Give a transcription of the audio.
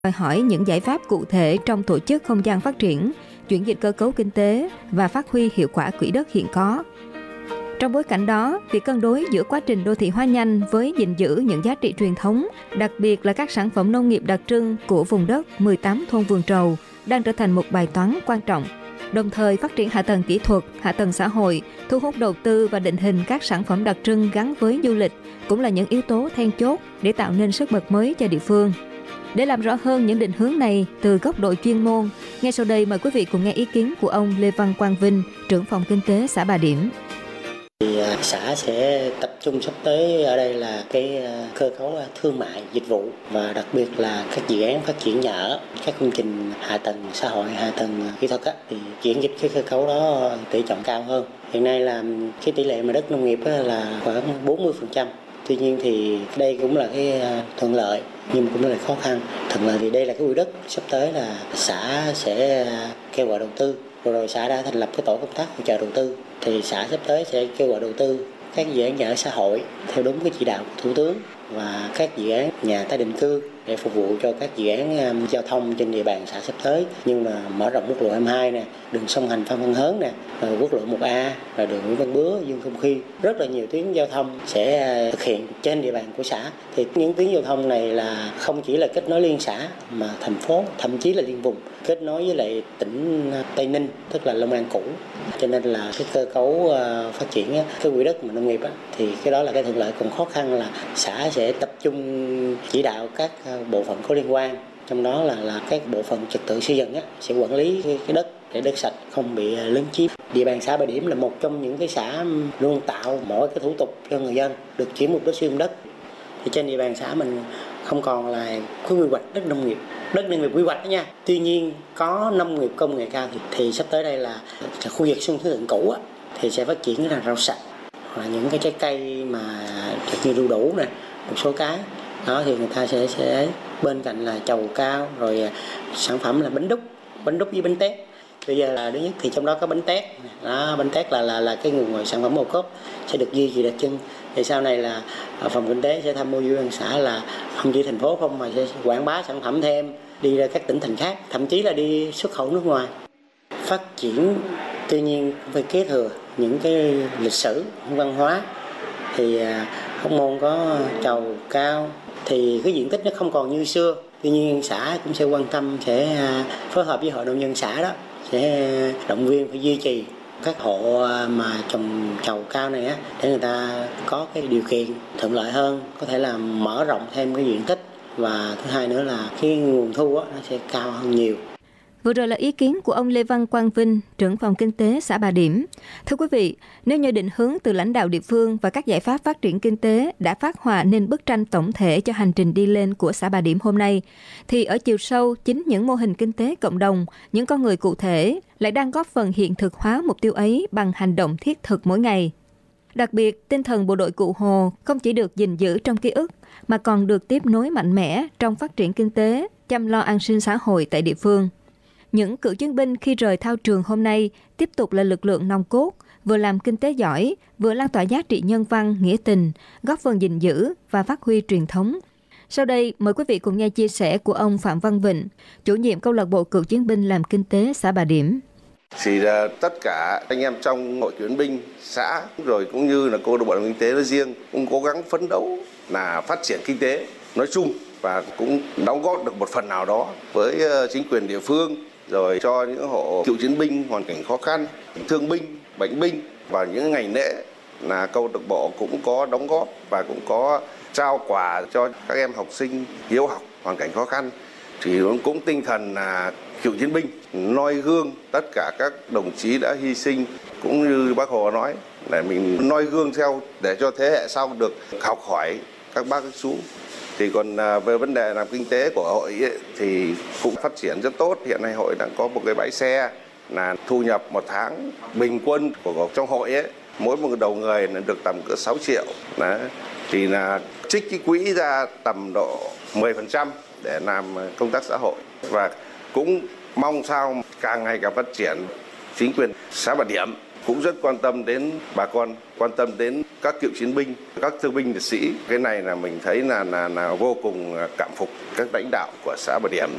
đòi hỏi những giải pháp cụ thể trong tổ chức không gian phát triển, chuyển dịch cơ cấu kinh tế và phát huy hiệu quả quỹ đất hiện có. Trong bối cảnh đó, việc cân đối giữa quá trình đô thị hóa nhanh với gìn giữ những giá trị truyền thống, đặc biệt là các sản phẩm nông nghiệp đặc trưng của vùng đất 18 thôn Vườn Trầu, đang trở thành một bài toán quan trọng. Đồng thời phát triển hạ tầng kỹ thuật, hạ tầng xã hội, thu hút đầu tư và định hình các sản phẩm đặc trưng gắn với du lịch cũng là những yếu tố then chốt để tạo nên sức bật mới cho địa phương. Để làm rõ hơn những định hướng này từ góc độ chuyên môn, ngay sau đây mời quý vị cùng nghe ý kiến của ông Lê Văn Quang Vinh, trưởng phòng kinh tế xã Bà Điểm. Xã sẽ tập trung sắp tới ở đây là cái cơ cấu thương mại, dịch vụ và đặc biệt là các dự án phát triển nhà ở, các công trình hạ tầng xã hội, hạ tầng kỹ thuật thì chuyển dịch cái cơ cấu đó tỷ trọng cao hơn. Hiện nay là cái tỷ lệ mà đất nông nghiệp là khoảng 40%. Tuy nhiên thì đây cũng là cái thuận lợi nhưng cũng là khó khăn. Thuận lợi thì đây là cái quỹ đất sắp tới là xã sẽ kêu gọi đầu tư. Rồi xã đã thành lập cái tổ công tác hỗ trợ đầu tư, thì xã sắp tới sẽ kêu gọi đầu tư các dự án nhà ở xã hội theo đúng cái chỉ đạo của Thủ tướng và các dự án nhà tái định cư để phục vụ cho các dự án giao thông trên địa bàn xã sắp tới, như là mở rộng quốc lộ 22 nè, đường sông Hành Phan Văn Hớn nè, rồi quốc lộ 1A, rồi đường Nguyễn Văn Bứa, Dương Công Khi, rất là nhiều tuyến giao thông sẽ thực hiện trên địa bàn của xã. Thì những tuyến giao thông này là không chỉ là kết nối liên xã mà thành phố, thậm chí là liên vùng, kết nối với lại tỉnh Tây Ninh, tức là Long An cũ. Cho nên là cái cơ cấu phát triển cái quỹ đất mà nông nghiệp thì cái đó là cái thuận lợi. Còn khó khăn là xã sẽ tập trung chỉ đạo các bộ phận có liên quan, trong đó là các bộ phận trật tự xây dựng sẽ quản lý cái đất để đất sạch không bị lấn chiếm. Địa bàn xã Bà Điểm là một trong những cái xã luôn tạo mọi cái thủ tục cho người dân được chuyển mục đích sử dụng đất. Thì trên địa bàn xã mình không còn là có quy hoạch đất nông nghiệp quy hoạch đó nha. Tuy nhiên có nông nghiệp công nghệ cao thì sắp tới đây là khu vực Xuân Thứ Thượng cũ thì sẽ phát triển là rau sạch hoặc là những cái trái cây mà như đu đủ nè, một số cái đó thì người ta sẽ bên cạnh là trầu cao, rồi sản phẩm là bánh đúc với bánh tét. Bây giờ là thứ nhất thì trong đó có bánh tét đó, bánh tét là cái nguồn sản phẩm ô cốp sẽ được duy trì đặc trưng. Thì sau này là phòng kinh tế sẽ tham mưu với ban xã là không chỉ thành phố không mà sẽ quảng bá sản phẩm thêm, đi ra các tỉnh thành khác, thậm chí là đi xuất khẩu nước ngoài. Phát triển tuy nhiên phải kế thừa những cái lịch sử văn hóa. Thì Hóc Môn có trầu cao thì cái diện tích nó không còn như xưa. Tuy nhiên xã cũng sẽ quan tâm, sẽ phối hợp với hội nông dân xã đó, sẽ động viên phải duy trì các hộ mà trồng trầu cao này để người ta có cái điều kiện thuận lợi hơn, có thể là mở rộng thêm cái diện tích, và thứ hai nữa là cái nguồn thu nó sẽ cao hơn nhiều. Vừa rồi là ý kiến của ông Lê Văn Quang Vinh, trưởng phòng kinh tế xã Bà Điểm. Thưa quý vị, nếu như định hướng từ lãnh đạo địa phương và các giải pháp phát triển kinh tế đã phát họa nên bức tranh tổng thể cho hành trình đi lên của xã Bà Điểm hôm nay, thì ở chiều sâu, chính những mô hình kinh tế cộng đồng, những con người cụ thể lại đang góp phần hiện thực hóa mục tiêu ấy bằng hành động thiết thực mỗi ngày. Đặc biệt, tinh thần bộ đội Cụ Hồ không chỉ được gìn giữ trong ký ức, mà còn được tiếp nối mạnh mẽ trong phát triển kinh tế, chăm lo an sinh xã hội tại địa phương. Những cựu chiến binh khi rời thao trường hôm nay tiếp tục là lực lượng nòng cốt, vừa làm kinh tế giỏi, vừa lan tỏa giá trị nhân văn, nghĩa tình, góp phần gìn giữ và phát huy truyền thống. Sau đây, mời quý vị cùng nghe chia sẻ của ông Phạm Văn Vịnh, chủ nhiệm câu lạc bộ cựu chiến binh làm kinh tế xã Bà Điểm. Thì là tất cả anh em trong hội cựu chiến binh xã rồi cũng như là câu lạc bộ làm kinh tế nói riêng cũng cố gắng phấn đấu là phát triển kinh tế nói chung và cũng đóng góp được một phần nào đó với chính quyền địa phương, rồi cho những hộ cựu chiến binh hoàn cảnh khó khăn, thương binh, bệnh binh vào những ngày lễ là câu lạc bộ cũng có đóng góp và cũng có trao quà cho các em học sinh hiếu học hoàn cảnh khó khăn. Thì cũng tinh thần là cựu chiến binh noi gương tất cả các đồng chí đã hy sinh, cũng như bác Hồ nói để mình noi gương theo để cho thế hệ sau được học hỏi các bác các chú. Thì còn về vấn đề làm kinh tế của hội thì cũng phát triển rất tốt. Hiện nay hội đang có một cái bãi xe, là thu nhập một tháng bình quân của trong hội mỗi một đầu người là được tầm cỡ 6 triệu. Đấy. Thì là trích cái quỹ ra tầm độ 10% để làm công tác xã hội, và cũng mong sao càng ngày càng phát triển. Chính quyền xã Bà Điểm cũng rất quan tâm đến bà con, quan tâm đến các cựu chiến binh, các thương binh liệt sĩ. Cái này là mình thấy là vô cùng cảm phục các lãnh đạo của xã Bà Điểm